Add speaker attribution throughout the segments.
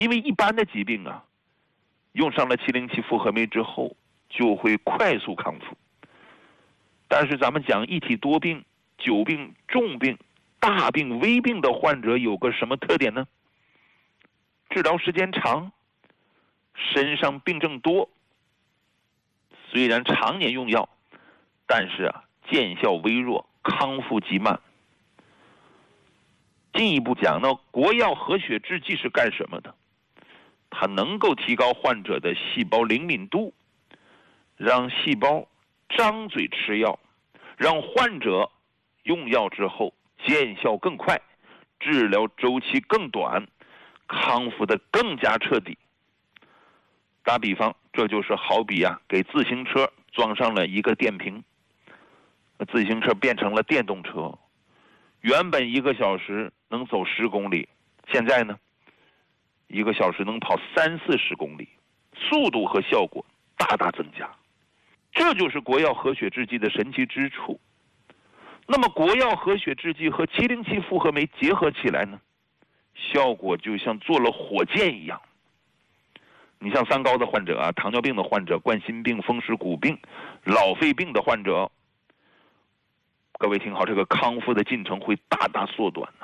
Speaker 1: 因为一般的疾病啊，用上了707复合酶之后就会快速康复。但是咱们讲一体多病、久病、重病、大病、危病的患者有个什么特点呢？治疗时间长，身上病症多，虽然常年用药，但是见效微弱，康复极慢。进一步讲呢，国药和血制剂是干什么的？它能够提高患者的细胞灵敏度，让细胞张嘴吃药，让患者用药之后见效更快，治疗周期更短，康复的更加彻底。打比方，这就是好比给自行车装上了一个电瓶，自行车变成了电动车，原本1个小时能走10公里，现在呢1个小时能跑30-40公里，速度和效果大大增加。这就是国药和血制剂的神奇之处。那么国药和血制剂和707复合酶结合起来呢，效果就像做了火箭一样。你像三高的患者糖尿病的患者、冠心病、风湿骨病、老肺病的患者，各位听好，这个康复的进程会大大缩短呢。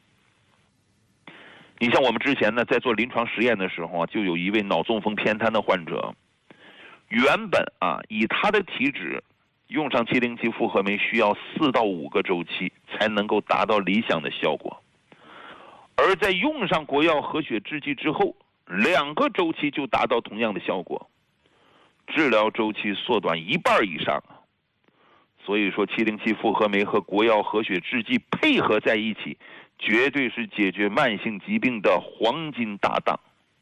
Speaker 1: 你像我们之前呢，在做临床实验的时候就有一位脑中风偏瘫的患者，原本以他的体质，用上707复合酶需要4到5个周期才能够达到理想的效果，而在用上国药和血制剂之后，2个周期就达到同样的效果，治疗周期缩短1半以上。所以说707复合酶和国药和血制剂配合在一起，绝对是解决慢性疾病的黄金搭档。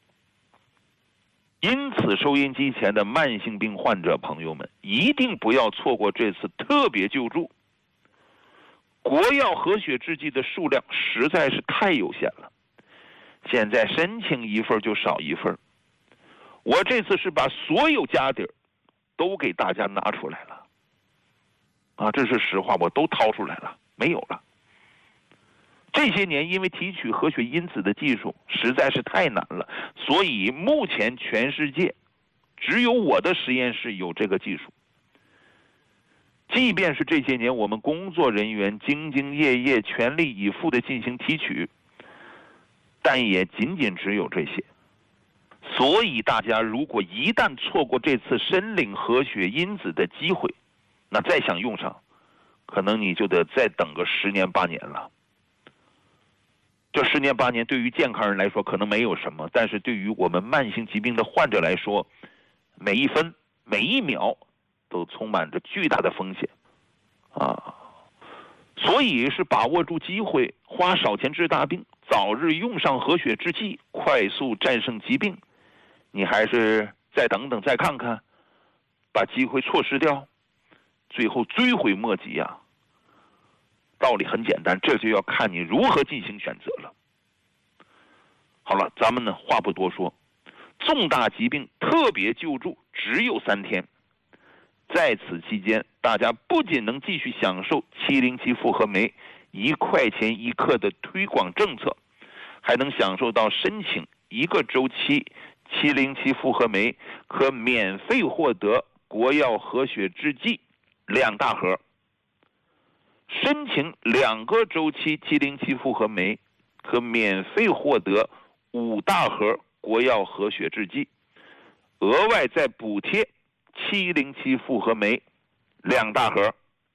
Speaker 1: 因此收音机前的慢性病患者朋友们，一定不要错过这次特别救助。国药和血制剂的数量实在是太有限了，现在申请1份就少1份。我这次是把所有家底儿都给大家拿出来了这是实话，我都掏出来了，没有了。这些年因为提取和血因子的技术实在是太难了，所以目前全世界只有我的实验室有这个技术。即便是这些年我们工作人员兢兢业业、全力以赴地进行提取，但也仅仅只有这些。所以大家如果一旦错过这次申领和血因子的机会，那再想用上，可能你就得再等个10年8年了。这10年8年对于健康人来说可能没有什么，但是对于我们慢性疾病的患者来说，每一分每一秒都充满着巨大的风险所以是把握住机会，花少钱治大病，早日用上和血制剂，快速战胜疾病。你还是再等等再看看，把机会错失掉，最后追悔莫及道理很简单，这就要看你如何进行选择了。好了，咱们呢话不多说，重大疾病特别救助只有3天，在此期间，大家不仅能继续享受707复合酶1块钱1克的推广政策，还能享受到申请1个周期707复合酶可免费获得国药和血制剂2大盒，申请2个周期707复合酶可免费获得5大盒国药和血制剂，额外再补贴707复合酶2大盒，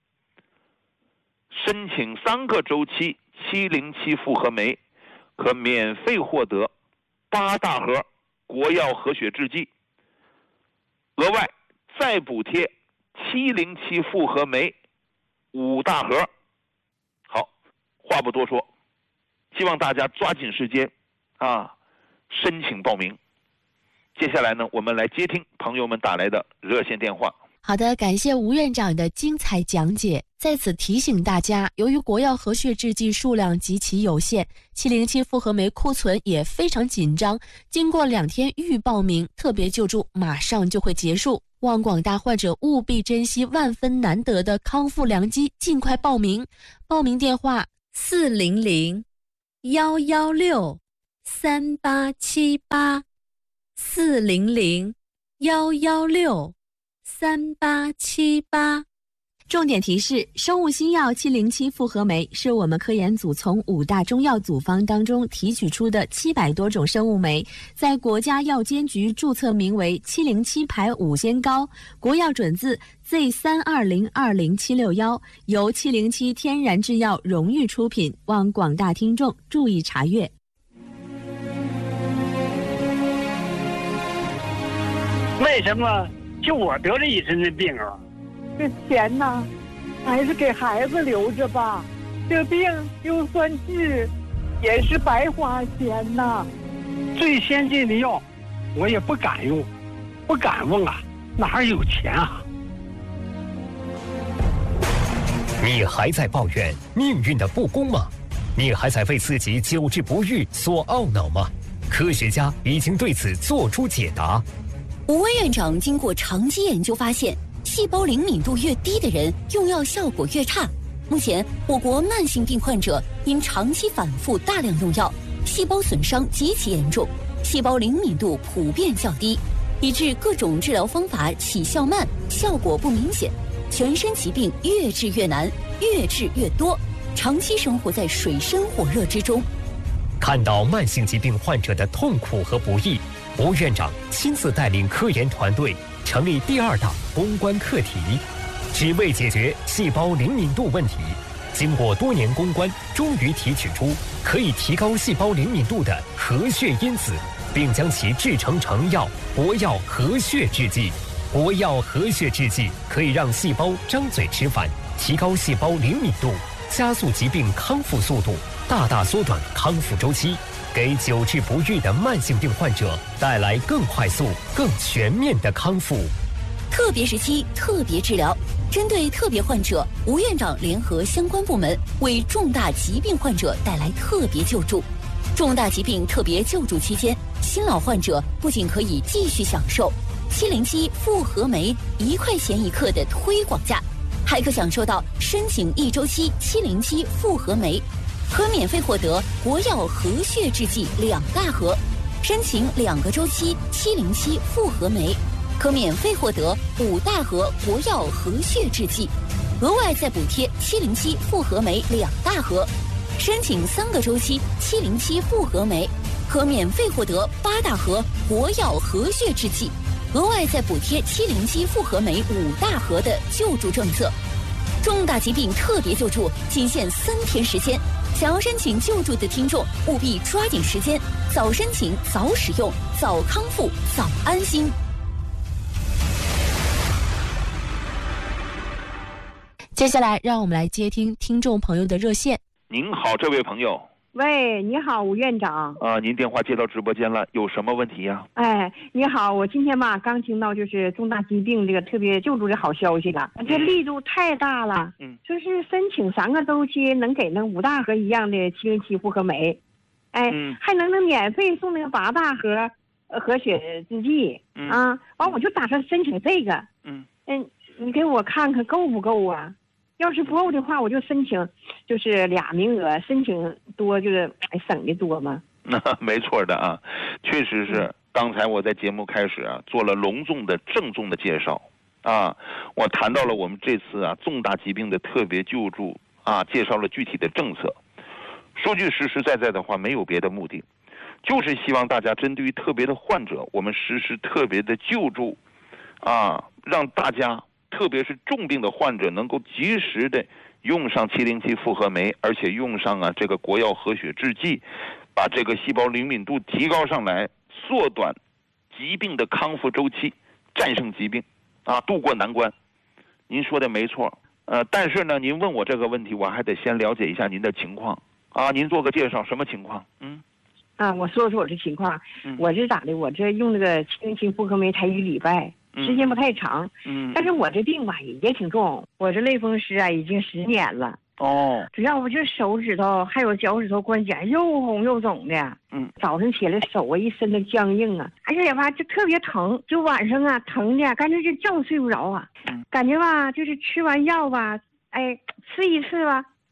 Speaker 1: 申请3个周期707复合酶可免费获得8大盒国药和血制剂，额外再补贴707复合酶5大盒。好，话不多说，希望大家抓紧时间申请报名。接下来呢，我们来接听朋友们打来的热线电话。
Speaker 2: 好的，感谢吴院长的精彩讲解。在此提醒大家，由于国药和血制剂数量极其有限，707复合酶库存也非常紧张，经过2天预报名，特别救助马上就会结束。望广大患者务必珍惜万分难得的康复良机，尽快报名。报名电话：400-116 38784001163878。重点提示：生物新药707复合酶是我们科研组从5大中药组方当中提取出的700多种生物酶，在国家药监局注册名为707牌5仙膏，国药准字 Z3202071，由707天然制药荣誉出品，望广大听众注意查阅。
Speaker 3: 为什么就我得了一身的病啊？
Speaker 4: 这钱呢，还是给孩子留着吧。这病就算治，也是白花钱呐。
Speaker 3: 最先进的药，我也不敢用，不敢问啊，哪有钱啊？
Speaker 5: 你还在抱怨命运的不公吗？你还在为自己久治不愈所懊恼吗？科学家已经对此做出解答。
Speaker 6: 吴威院长经过长期研究发现，细胞灵敏度越低的人用药效果越差。目前我国慢性病患者因长期反复大量用药，细胞损伤极其严重，细胞灵敏度普遍较低，以致各种治疗方法起效慢，效果不明显，全身疾病越治越难，越治越多，长期生活在水深火热之中。
Speaker 5: 看到慢性疾病患者的痛苦和不易，吴院长亲自带领科研团队成立第2大攻关课题，只为解决细胞灵敏度问题。经过多年攻关，终于提取出可以提高细胞灵敏度的核血因子，并将其制成成药国药核血制剂。国药核血制剂可以让细胞张嘴吃饭，提高细胞灵敏度，加速疾病康复速度，大大缩短康复周期，给久治不愈的慢性病患者带来更快速、更全面的康复。
Speaker 6: 特别时期特别治疗，针对特别患者，吴院长联合相关部门为重大疾病患者带来特别救助。重大疾病特别救助期间，新老患者不仅可以继续享受707复合酶1块钱1克的推广价，还可享受到申请1周期707复合酶，可免费获得国药核血制剂2大盒；申请2个周期707复合酶，可免费获得5大盒国药核血制剂，额外再补贴707复合酶2大盒；申请3个周期707复合酶，可免费获得8大盒国药核血制剂，额外再补贴707复合酶5大盒的救助政策。重大疾病特别救助仅限3天时间，想要申请救助的听众务必抓紧时间，早申请早使用，早康复早安心。
Speaker 2: 接下来让我们来接听听众朋友的热线。
Speaker 1: 您好，这位朋友。
Speaker 4: 喂，你好，吴院长。
Speaker 1: 您电话接到直播间了，有什么问题呀？
Speaker 4: 哎，你好，我今天吧刚听到就是重大疾病这个特别救助的好消息了，这力度太大了。说是申请3个周期能给那5大盒一样的707复合酶，哎，还能免费送那个8大盒核血制剂啊。完我就打算申请这个。你给我看看够不够啊？要是不够的话，我就申请，就是2名额，申请多就是省的多嘛。
Speaker 1: 没错的啊，确实是。刚才我在节目开始做了隆重的、郑重的介绍啊，我谈到了我们这次重大疾病的特别救助介绍了具体的政策。说句实实在在的话，没有别的目的，就是希望大家针对于特别的患者，我们实施特别的救助让大家。特别是重病的患者能够及时的用上707复合酶，而且用上这个国药核血制剂，把这个细胞灵敏度提高上来，缩短疾病的康复周期，战胜疾病渡过难关。您说的没错，但是呢，您问我这个问题，我还得先了解一下您的情况您做个介绍，什么情况？
Speaker 4: 我说说我这情况。我这咋的？我这用那个707复合酶才1礼拜。时间不太长，但是我这病吧也挺重，我这类风湿已经10年了。主要我这手指头还有脚趾头关节又红又肿的。早晨起来手一身的僵硬哎呀吧就特别疼，就晚上疼的感觉就觉睡不着感觉吧就是吃完药吧，吃一次吧，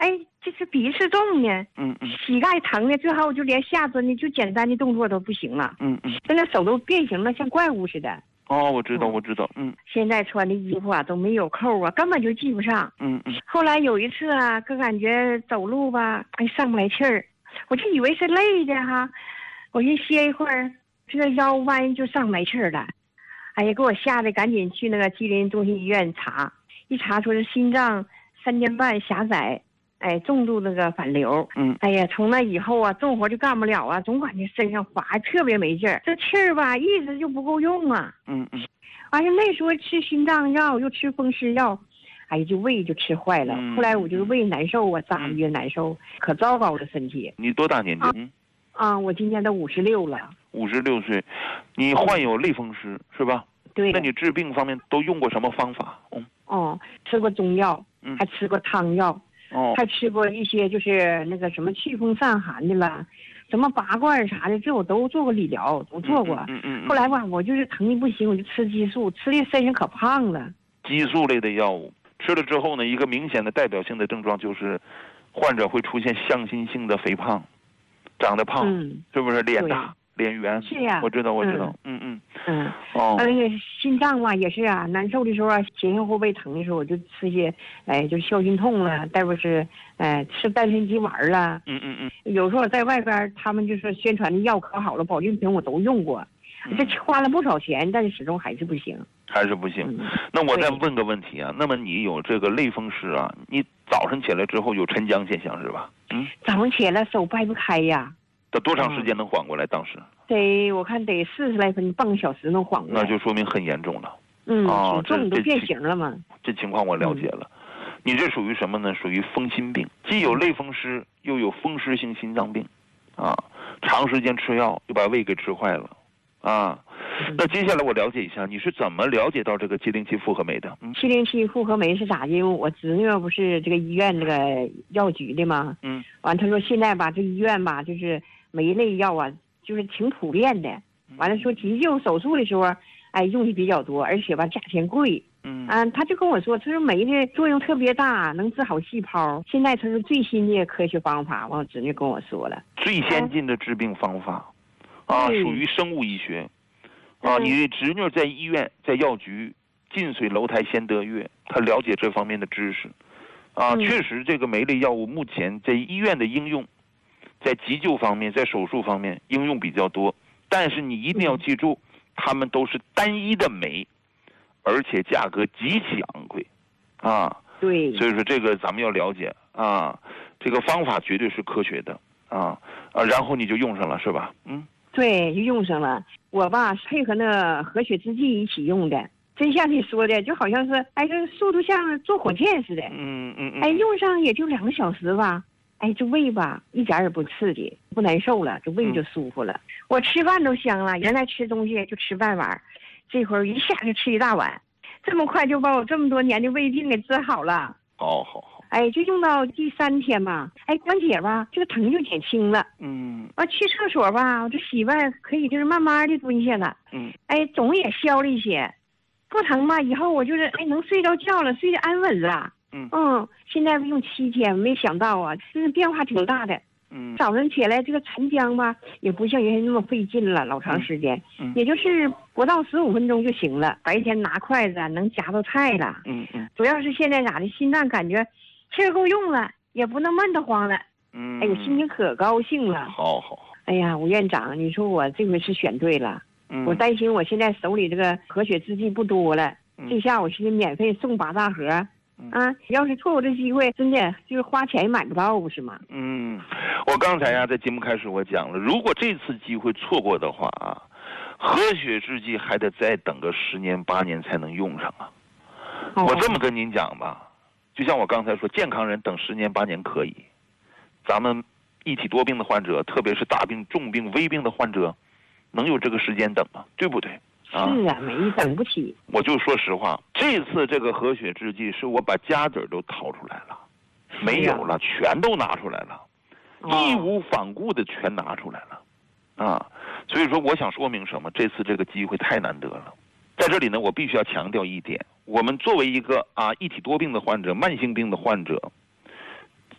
Speaker 4: 这是鼻刺重呢，膝盖疼的，最后就连下蹲的就简单的动作都不行了，现在手都变形了，像怪物似的。
Speaker 1: 哦，我知道，
Speaker 4: 现在穿的衣服啊都没有扣啊，根本就系不上。后来有一次啊，就感觉走路吧，上不来气儿，我就以为是累的哈，我一歇一会儿，这个腰弯就上不来气儿了，哎呀，给我吓得赶紧去那个吉林中心医院查，一查说是心脏3间半狭窄。重度那个反流，哎呀，从那以后啊，重活就干不了啊，总感觉身上滑，特别没劲儿，这气儿吧一直就不够用啊，完了那时候吃心脏药又吃风湿药，哎呀，就胃就吃坏了，后来我就胃难受啊，咋的越难受，可糟糕了身体。
Speaker 1: 你多大年纪？
Speaker 4: 我今年都56了。
Speaker 1: 56岁，你患有类风湿是吧？
Speaker 4: 对。
Speaker 1: 那你治病方面都用过什么方法？
Speaker 4: 吃过中药，还吃过汤药。还吃过一些就是那个什么祛风散寒的了，什么拔罐啥的，这我都做过理疗，都做过。后来吧，我就是疼的不行，我就吃激素，吃的身上可胖了。
Speaker 1: 激素类的药物吃了之后呢，一个明显的代表性的症状就是，患者会出现向心性的肥胖，长得胖，是不是脸大？脸圆
Speaker 4: 是呀，
Speaker 1: 我知道，
Speaker 4: 那个心脏嘛也是啊，难受的时候啊，前后后背疼的时候，我就吃些，就是消心痛了，再不是，吃丹参鸡丸了，有时候我在外边，他们就说宣传的药可好了，保健品我都用过，这花了不少钱，但是始终还是不行。
Speaker 1: 那我再问个问题啊，那么你有这个类风湿啊，你早晨起来之后有晨僵现象是吧？
Speaker 4: 早上起来手掰不开呀。
Speaker 1: 得多长时间能缓过来？当时
Speaker 4: 我看得40来分，半个小时能缓过来。
Speaker 1: 那就说明很严重了。
Speaker 4: 挺重都变形了嘛。
Speaker 1: 这情况我了解了。你这属于什么呢？属于风心病，既有类风湿，又有风湿性心脏病，长时间吃药又把胃给吃坏了，那接下来我了解一下，你是怎么了解到这个707复合酶的
Speaker 4: ？707复合酶是咋的？因为我侄女不是这个医院这个药局的吗？完他说现在吧，这医院吧就是酶类药啊，就是挺普遍的。完了说急救手术的时候，用的比较多，而且吧价钱贵。他就跟我说，他说酶的作用特别大，能治好细胞。现在他是最新的科学方法，我侄女跟我说了，
Speaker 1: 最先进的治病方法，属于生物医学。你侄女在医院在药局近水楼台先得月，她了解这方面的知识。确实这个酶类药物目前在医院的应用，在急救方面，在手术方面应用比较多，但是你一定要记住，它们都是单一的酶，而且价格极其昂贵。
Speaker 4: 对，
Speaker 1: 所以说这个咱们要了解这个方法绝对是科学的然后你就用上了是吧？
Speaker 4: 对，就用上了。我吧配合那和血制剂一起用的，真像你说的，就好像是这速度像坐火箭似的。用上也就2个小时吧，这胃吧一点也不刺激，不难受了，这胃就舒服了。我吃饭都香了，原来吃东西就吃半碗，这会儿一下就吃1大碗，这么快就把我这么多年的胃病给治好了。
Speaker 1: 好。
Speaker 4: 就用到第3天吧，关节吧这个疼就减轻了。去厕所吧，我这洗吧可以就是慢慢的蹲下了。肿也消了一些，不疼吧，以后我就是能睡着觉了，睡得安稳了。现在用7天，没想到啊，就是变化挺大的。早上起来这个晨僵吧，也不像原来那么费劲了，老长时间，也就是不到15分钟就行了。白天拿筷子能夹到菜了。主要是现在咋的，心脏感觉气儿够用了，也不能闷得慌了。心情可高兴了。
Speaker 1: 好。
Speaker 4: 吴院长，你说我这回是选对了。我担心我现在手里这个和血制剂不多了，这下我是免费送8大盒。要是错过这机会，真的就是花钱买不到，不是吗？
Speaker 1: 我刚才在节目开始我讲了，如果这次机会错过的话和血制剂还得再等个10年8年才能用上我这么跟您讲吧，就像我刚才说，健康人等10年8年可以，咱们一体多病的患者，特别是大病重病危病的患者，能有这个时间等吗？对不对？
Speaker 4: 是啊，没等不起。
Speaker 1: 我就说实话，这次这个和血制剂是我把家底儿都掏出来了，没有了，全都拿出来了，义无反顾的全拿出来了所以说我想说明什么？这次这个机会太难得了。在这里呢，我必须要强调一点，我们作为一个一体多病的患者，慢性病的患者，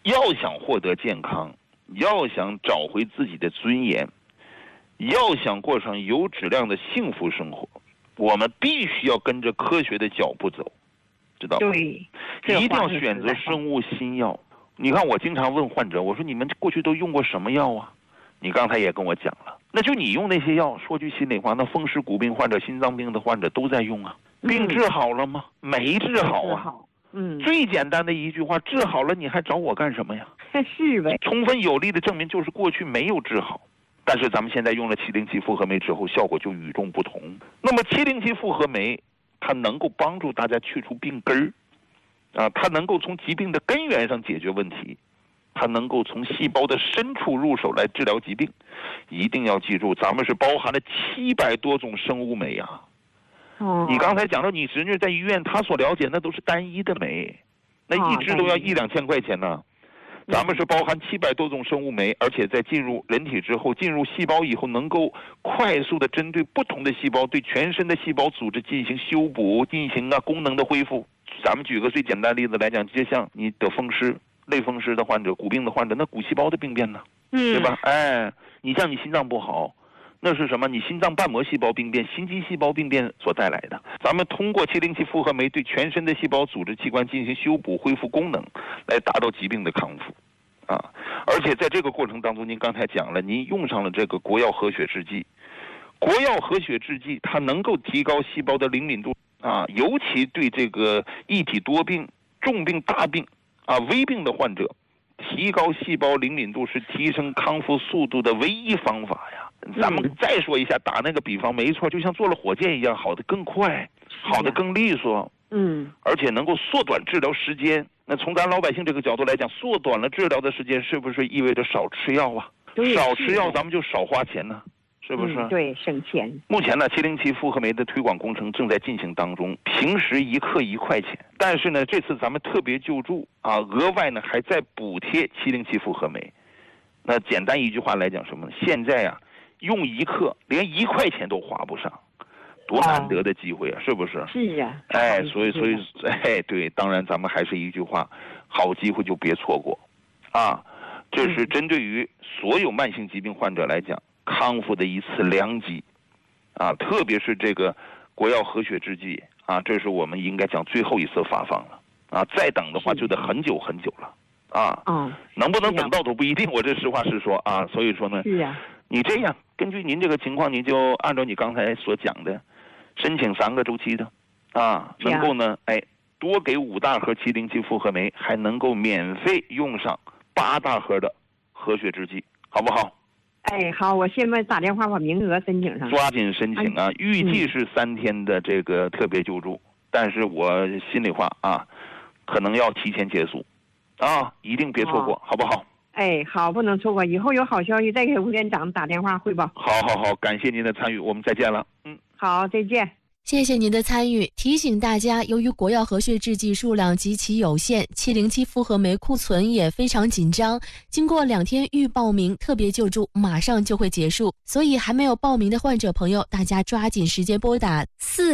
Speaker 1: 要想获得健康，要想找回自己的尊严，要想过上有质量的幸福生活，我们必须要跟着科学的脚步走，知道吗？
Speaker 4: 对，
Speaker 1: 一定要选择生物新药。你看，我经常问患者，我说你们过去都用过什么药啊？你刚才也跟我讲了，那就你用那些药，说句心里话，那风湿骨病患者、心脏病的患者都在用啊，病治好了吗？没治好啊。最简单的一句话，治好了你还找我干什么呀？
Speaker 4: 是呗。
Speaker 1: 充分有力的证明就是过去没有治好，但是咱们现在用了707复合酶之后，效果就与众不同。那么707复合酶，它能够帮助大家去除病根儿，它能够从疾病的根源上解决问题，它能够从细胞的深处入手来治疗疾病。一定要记住，咱们是包含了700多种生物酶啊。你刚才讲到你侄女在医院，她所了解那都是单一的酶，那一支都要1-2千块钱呢。咱们是包含700多种生物酶，而且在进入人体之后，进入细胞以后，能够快速的针对不同的细胞，对全身的细胞组织进行修补，进行功能的恢复。咱们举个最简单的例子来讲，就像你得风湿、类风湿的患者、骨病的患者，那骨细胞的病变呢，对吧？你像你心脏不好，那是什么？你心脏瓣膜细胞病变、心肌细胞病变所带来的。咱们通过707复合酶对全身的细胞组织器官进行修补、恢复功能，来达到疾病的康复。而且在这个过程当中，您刚才讲了，您用上了这个国药和血制剂。国药和血制剂它能够提高细胞的灵敏度尤其对这个一体多病、重病、大病危病的患者，提高细胞灵敏度是提升康复速度的唯一方法呀。咱们再说一下，打那个比方，没错，就像坐了火箭一样，好的更快，好的更利索，而且能够缩短治疗时间。那从咱老百姓这个角度来讲，缩短了治疗的时间，是不是意味着少吃药啊？少吃药，咱们就少花钱呢，是不是？
Speaker 4: 对，省钱。
Speaker 1: 目前呢，707复合酶的推广工程正在进行当中，平时1克1块钱，但是呢，这次咱们特别救助额外呢还在补贴707复合酶。那简单一句话来讲什么呢？现在用1克连1块钱都花不上，多难得的机会啊，是不是？
Speaker 4: 是啊。
Speaker 1: 所以对，当然咱们还是一句话，好机会就别错过这是针对于所有慢性疾病患者来讲康复的一次良机特别是这个国药和血制剂这是我们应该讲最后一次发放了再等的话就得很久很久了能不能等到都不一定，我这实话实说所以说呢，你这样根据您这个情况，你就按照你刚才所讲的，申请3个周期的能够呢多给5大盒707复合酶，还能够免费用上8大盒的和血制剂，好不好？
Speaker 4: 好，我现在打电话把名额申请上，
Speaker 1: 抓紧申请预计是3天的这个特别救助，但是我心里话可能要提前结束一定别错过，好不好？
Speaker 4: 好，不能错过，以后有好消息再给吴院长打电话汇报。
Speaker 1: 好，感谢您的参与，我们再见了。
Speaker 4: 好，再见。
Speaker 2: 谢谢您的参与。提醒大家，由于国药和血制剂数量极其有限，707复合酶库存也非常紧张，经过2天预报名，特别救助马上就会结束，所以还没有报名的患者朋友，大家抓紧时间拨打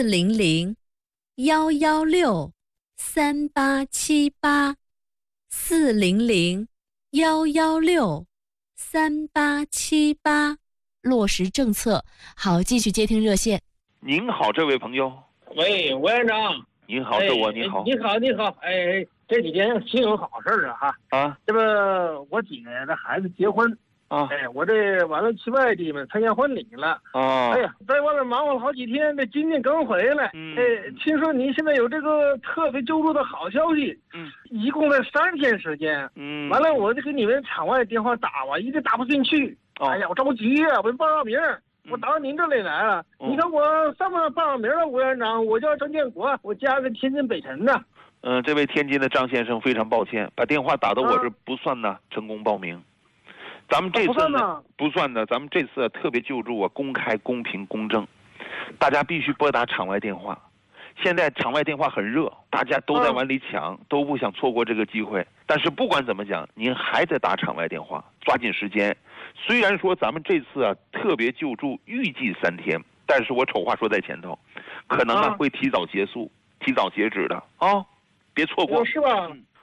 Speaker 2: 400-116-3878 400-116-3878，落实政策。好，继续接听热线。
Speaker 1: 您好，这位朋友。
Speaker 7: 喂，吴院长。
Speaker 1: 您好，是我。你好。
Speaker 7: 你好。这几天新有好事了这不我姐的孩子结婚我这完了去外地嘛参加婚礼了在外面忙活了好几天，这今天刚回来听说您现在有这个特别救助的好消息一共在3天时间完了我就给你们场外电话打吧，一直打不进去我着急我报上名我打到您这里来了你看我上面报上名了，吴院长，我叫张建国，我家在天津北辰呢
Speaker 1: 这位天津的张先生非常抱歉，把电话打到我这不算呢成功报名。咱们这次不算的，咱们这次特别救助公开、公平、公正，大家必须拨打场外电话。现在场外电话很热，大家都在往里抢，都不想错过这个机会。但是不管怎么讲，您还得打场外电话，抓紧时间。虽然说咱们这次特别救助预计3天，但是我丑话说在前头，可能会提早结束、提早截止的别错过。
Speaker 7: 是吧？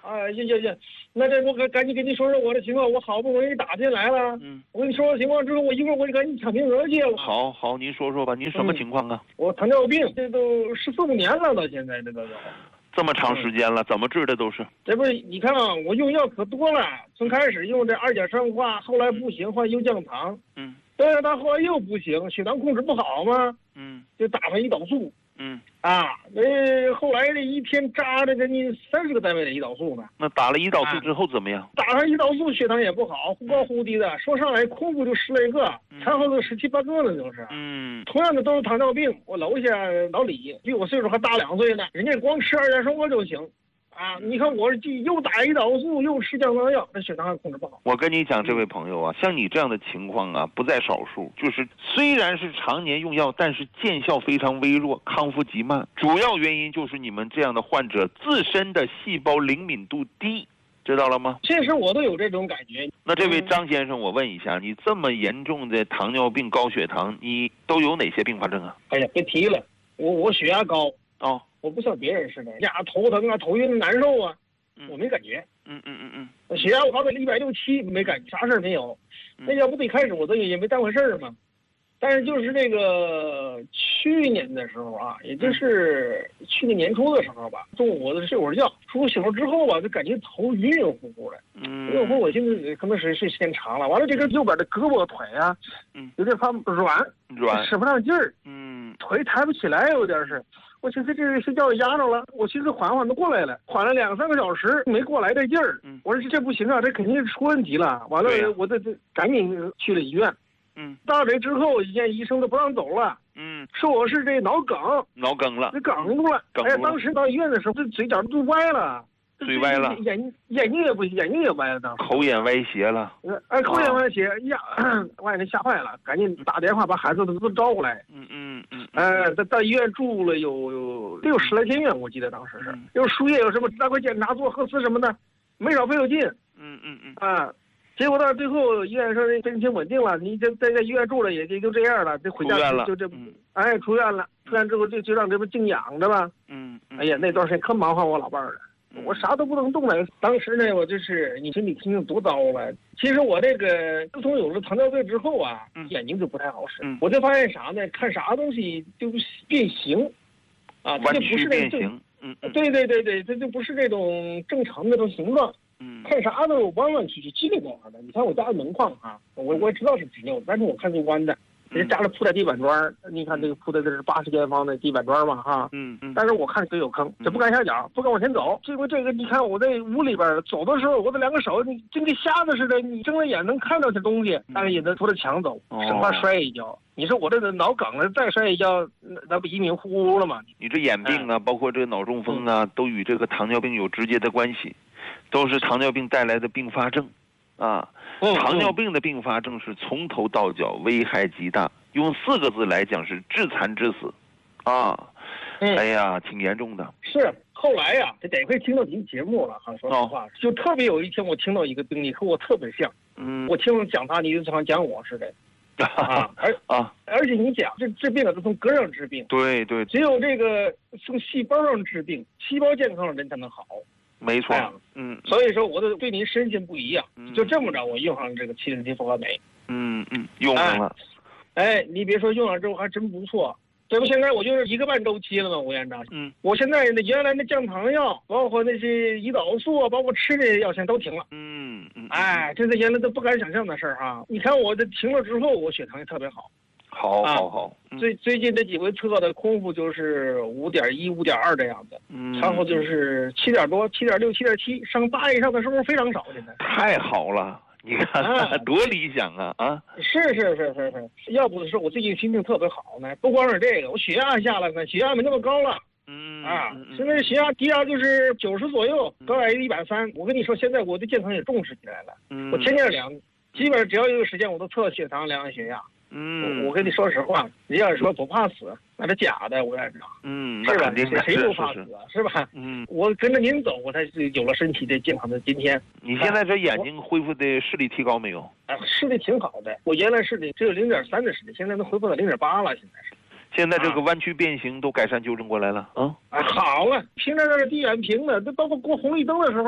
Speaker 7: 行，那这我赶紧跟你说说我的情况，我好不容易打进来了。我跟你说说情况之后，我一会儿我就赶紧抢名额去了。
Speaker 1: 好，您说说吧，您什么情况啊？
Speaker 7: 我糖尿病，这都14、15年了，到现在这都有。
Speaker 1: 这么长时间了，怎么治的都是？
Speaker 7: 这不是你看啊，我用药可多了，从开始用这2甲双胍，后来不行换右降糖。但是他后来又不行，血糖控制不好嘛。就打上胰岛素。后来这一天扎着给你30个单位的胰岛素呢。那
Speaker 1: 打了胰岛素之后怎么样？
Speaker 7: 打上胰岛素血糖也不好，忽高忽低的，说上来空腹就10来个，餐后都17、8个了，就是。同样的都是糖尿病，我楼下老李比我岁数还大2岁呢，人家光吃2甲双胍就行。你看我又打胰岛素又吃降糖药，这血糖还控制不好。
Speaker 1: 我跟你讲，这位朋友啊，像你这样的情况啊，不在少数。就是虽然是常年用药，但是见效非常微弱，康复极慢。主要原因就是你们这样的患者自身的细胞灵敏度低，知道了吗？
Speaker 7: 其实我都有这种感觉。
Speaker 1: 那这位张先生，我问一下，你这么严重的糖尿病、高血糖，你都有哪些并发症啊？
Speaker 7: 哎呀，别提了，我血压高。我不像别人似的，头疼啊、头晕难受啊，我没感觉。血压我高到160、170没感觉，啥事儿没有。那要不最开始我都也没当回事儿嘛。但是就是这个去年的时候啊，也就是去年年初的时候吧，中午我睡会儿觉，醒了之后吧，就感觉头晕晕乎乎的。晕乎乎，我现在可能是时间长了，完了这个右边的胳膊腿啊，有点发软，使不上劲儿。腿抬不起来，有点是。我寻思这睡觉压着了，我寻思缓都过来了，缓了2、3个小时没过来这劲儿。我说这不行啊，这肯定是出问题了。完了，我这赶紧去了医院。到这之后，医生都不让走了。说我是这脑梗了，这梗住了。当时到医院的时候，这嘴角都歪了。
Speaker 1: 嘴歪了，
Speaker 7: 眼睛也不行，眼睛也歪了，当时
Speaker 1: 口眼歪斜了。
Speaker 7: 口眼歪斜呀，外人吓坏了，赶紧打电话把孩子都招过来。到医院住了有10来天院，我记得当时是有输液，有什么大块检查、做核磁什么的，没少费有劲。结果到最后医院说病情稳定了，你在医院住了也就这样了，这回家就这，出院了。出院之后就让这不静养着吧。哎呀，那段时间可忙活我老伴儿了。我啥都不能动了。当时呢，我就是你说你听听多糟了。其实我这个自从有了糖尿病之后啊，眼睛就不太好使。我就发现啥呢？看啥东西就变形，它就不是那正。对，它就不是这种正常的那种形状。看啥都弯弯曲曲、叽里呱啦的。你看我家的门框啊，我也知道是直扭，但是我看是弯的。人家家里铺的地板砖，你看这个铺的这是80间方的地板砖嘛，哈，但是我看都有坑，这不敢下脚，不敢往前走。这个，你看我在屋里边走的时候，我这2个手，你就跟瞎子似的，你睁着眼能看到这东西，但是也能扶着墙走，生怕摔一跤。你说我这个脑梗了，再摔一跤，那不一命呼呼了吗？
Speaker 1: 你这眼病啊，包括这个脑中风啊，都与这个糖尿病有直接的关系，都是糖尿病带来的并发症。糖尿病的并发症是从头到脚危害极大，用4个字来讲是致残致死，哎呀，挺严重的。是后来呀，这得亏听到您节目了哈，说实话，就特别有一天我听到一个病例和我特别像，我听了讲他，你就像讲我似的，而且你讲这治病啊，都从根上治病，对，只有这个从细胞上治病，细胞健康的人才能好。没错，所以说我都对您深信不疑啊。就这么着，我用上这个707复合酶，用上了。你别说用上之后还真不错。这不现在我就是1个半周期了吗，吴院长？我现在原来那降糖药，包括那些胰岛素啊，包括吃这些药，现在都停了。这是原来都不敢想象的事儿哈。你看我这停了之后，我血糖也特别好。好。最近这几回测的空腹就是5.1、5.2这样的，然后就是7点多、7.6、7.7，上8以上的时候非常少。现在太好了，你看多理想啊！是，要不是我最近心情特别好呢，不光是这个，我血压下来呢，血压没那么高了。现在血压低压就是90左右，高压130。我跟你说，现在我对健康也重视起来了，我天天量，基本上只要有时间我都测血糖、量血压。我跟你说实话，人要是说不怕死，那是假的，吴院长。是吧？谁不怕死啊？是吧？我跟着您走，我才有了身体的健康的今天。你现在这眼睛恢复的视力提高没有？视力挺好的，我原来视力只有0.3的视力，现在都恢复到0.8了。现在这个弯曲变形都改善纠正过来了。好了，平常那是低眼平的，都包括过红绿灯的时候，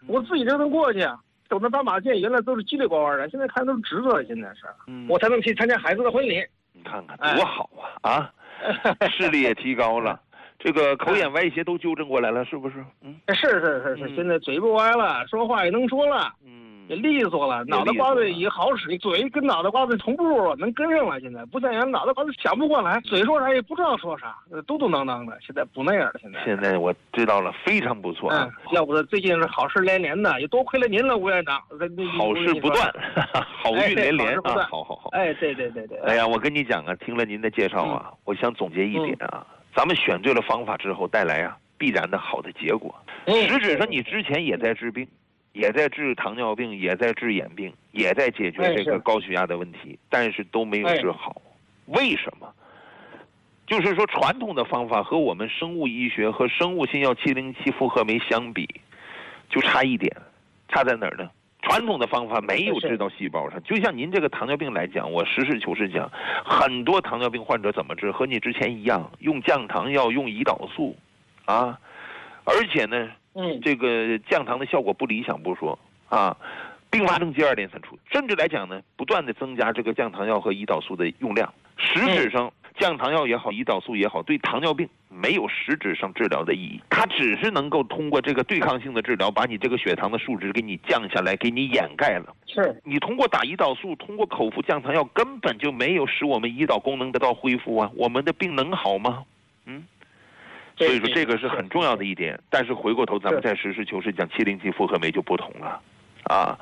Speaker 7: 我自己就能过去。走那斑马线原来都是叽里呱呱的，现在看都是直的，现在是，我才能去参加孩子的婚礼。
Speaker 1: 你看看多好啊！视力也提高了，这个口眼歪斜都纠正过来了，是不是？
Speaker 7: 是，现在嘴不歪了，说话也能说了，也利索了，脑袋瓜子也好使，嘴跟脑袋瓜子同步，能跟上了。现在不像原来脑袋瓜子想不过来，嘴说啥也不知道说啥，嘟嘟囔囔的。现在不那样了，
Speaker 1: 现在我知道了，非常不错啊。
Speaker 7: 要不最近是好事连连的，也多亏了您了，吴院长。
Speaker 1: 好事不断，好运连连啊！好。
Speaker 7: 哎，对。
Speaker 1: 哎呀，我跟你讲啊，听了您的介绍啊，我想总结一点啊，咱们选对了方法之后，带来啊必然的好的结果。实质上，你之前也在治病。也在治糖尿病，也在治眼病，也在解决这个高血压的问题，但是都没有治好。为什么？就是说传统的方法和我们生物医学和生物新药707复合酶相比，就差一点，差在哪儿呢？传统的方法没有治到细胞上，就像您这个糖尿病来讲，我实事求是讲，很多糖尿病患者怎么治？和你之前一样，用降糖药，用胰岛素，啊，而且呢。这个降糖的效果不理想不说啊，并发症接二连三出，甚至来讲呢，不断的增加这个降糖药和胰岛素的用量。实质上，降糖药也好，胰岛素也好，对糖尿病没有实质上治疗的意义，它只是能够通过这个对抗性的治疗，把你这个血糖的数值给你降下来，给你掩盖了。
Speaker 7: 是
Speaker 1: 你通过打胰岛素，通过口服降糖药，根本就没有使我们胰岛功能得到恢复啊，我们的病能好吗？所以说这个是很重要的一点，但是回过头咱们再实事求是讲707复合酶就不同了，啊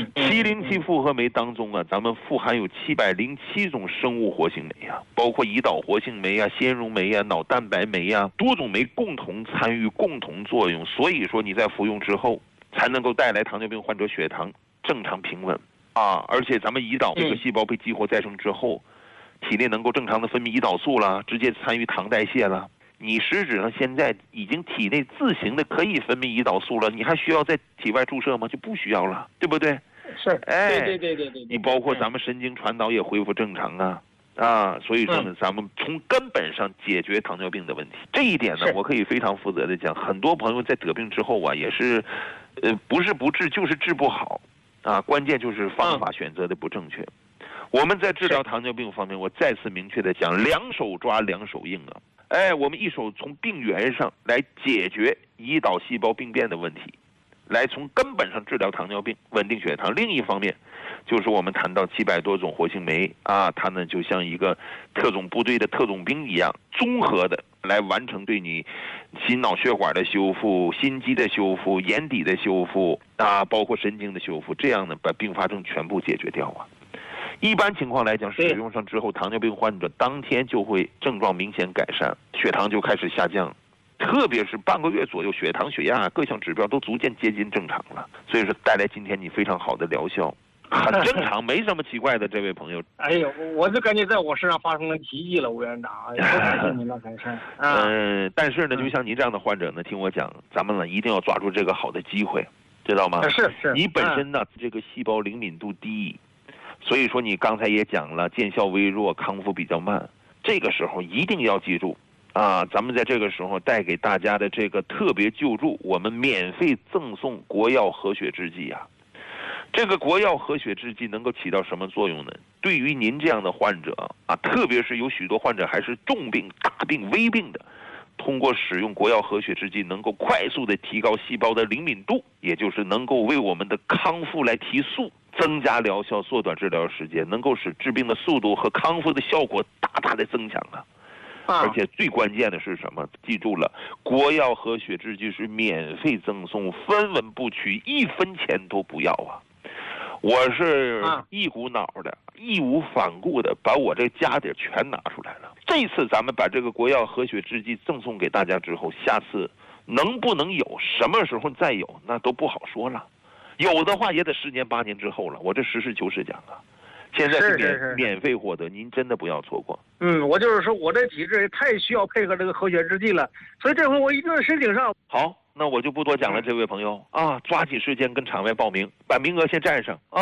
Speaker 1: ，707复合酶当中啊，咱们富含有707种生物活性酶啊，包括胰岛活性酶啊、纤溶酶啊、脑蛋白酶啊，多种酶共同参与、共同作用，所以说你在服用之后，才能够带来糖尿病患者血糖正常平稳啊，而且咱们胰岛这个细胞被激活再生之后，体内能够正常的分泌胰岛素啦，直接参与糖代谢啦。你实质上现在已经体内自行的可以分泌胰岛素了，你还需要在体外注射吗？就不需要了，对不对？
Speaker 7: 是，对。
Speaker 1: 你包括咱们神经传导也恢复正常啊，所以说呢，咱们从根本上解决糖尿病的问题。这一点呢，我可以非常负责的讲，很多朋友在得病之后啊，也是，不是不治，就是治不好啊，关键就是方法选择的不正确。我们在治疗糖尿病方面，我再次明确的讲，两手抓两手硬啊。我们一手从病源上来解决胰岛细胞病变的问题，来从根本上治疗糖尿病，稳定血糖。另一方面，就是我们谈到700多种活性酶啊，它呢就像一个特种部队的特种兵一样，综合的来完成对你心脑血管的修复、心肌的修复、眼底的修复啊，包括神经的修复，这样呢把并发症全部解决掉啊。一般情况来讲，使用上之后，糖尿病患者当天就会症状明显改善，血糖就开始下降，特别是半个月左右，血糖、血压各项指标都逐渐接近正常了。所以说，带来今天你非常好的疗效，很正常，没什么奇怪的。这位朋友，
Speaker 7: 哎呦，我就感觉在我身上发生了奇迹了，吴院长，感谢您了，感谢。
Speaker 1: 但是呢，就像您这样的患者呢，听我讲，咱们呢一定要抓住这个好的机会，知道吗？
Speaker 7: 是。
Speaker 1: 你本身呢，这个细胞灵敏度低。所以说你刚才也讲了，见效微弱，康复比较慢。这个时候一定要记住啊，咱们在这个时候带给大家的这个特别救助，我们免费赠送国药和血制剂啊。这个国药和血制剂能够起到什么作用呢？对于您这样的患者啊，特别是有许多患者还是重病、大病、危病的，通过使用国药和血制剂，能够快速的提高细胞的灵敏度，也就是能够为我们的康复来提速。增加疗效，缩短治疗时间，能够使治病的速度和康复的效果大大的增强啊！而且最关键的是什么？记住了，国药和血制剂是免费赠送，分文不取，1分钱都不要啊！我是一股脑的、义无反顾的把我这家底全拿出来了。这次咱们把这个国药和血制剂赠送给大家之后，下次能不能有，什么时候再有，那都不好说了。有的话也得10年8年之后了，我这实事求是讲啊，现在是免费获得，您真的不要错过。
Speaker 7: 我就是说我这体质也太需要配合这个和血制剂了，所以这回我一定申请上。
Speaker 1: 好，那我就不多讲了，这位朋友啊，抓紧时间跟场外报名，把名额先占上啊。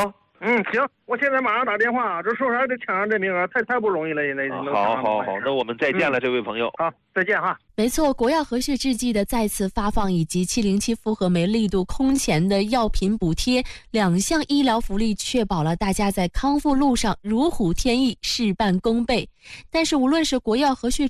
Speaker 7: 行，我现在马上打电话，这说啥得抢上这名额，太不容易了，现在。
Speaker 1: 好，那我们再见了，这位朋友。
Speaker 7: 好，再见哈。
Speaker 2: 没错，国药和血制剂的再次发放以及707复合酶力度空前的药品补贴2项医疗福利，确保了大家在康复路上如虎添翼，事半功倍。但是无论是国药和血